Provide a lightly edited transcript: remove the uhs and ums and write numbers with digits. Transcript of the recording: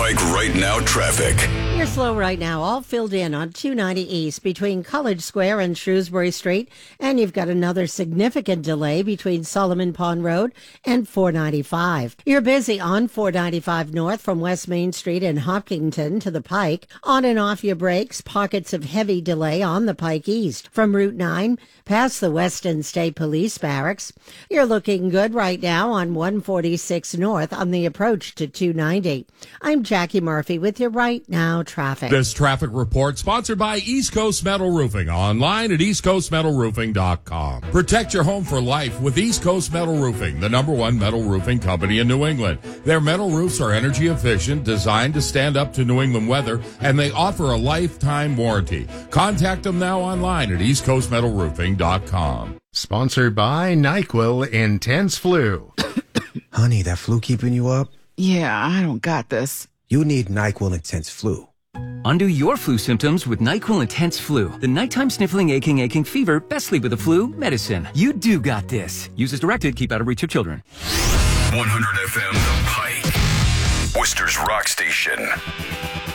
Pike Right Now traffic. You're slow right now, all filled in on 290 East between College Square and Shrewsbury Street. And you've got another significant delay between Solomon Pond Road and 495. You're busy on 495 North from West Main Street in Hopkinton to the Pike. On and off your brakes, pockets of heavy delay on the Pike East. From Route 9 past the Weston State Police Barracks. You're looking good right now on 146 North on the approach to 290. I'm Jackie Murphy with your Right Now traffic. This traffic report sponsored by East Coast Metal Roofing, online at eastcoastmetalroofing.com. Protect your home for life with East Coast Metal Roofing, the #1 metal roofing company in New England. Their metal roofs are energy efficient, designed to stand up to New England weather, and they offer a lifetime warranty. Contact them now online at eastcoastmetalroofing.com. Sponsored by NyQuil Intense Flu. Honey, that flu keeping you up? Yeah, I don't got this. You need NyQuil Intense Flu. Undo your flu symptoms with NyQuil Intense Flu. The nighttime sniffling, aching fever, best sleep with the flu medicine. You do got this. Use as directed. Keep out of reach of children. 100 FM The Pike, Worcester's rock station.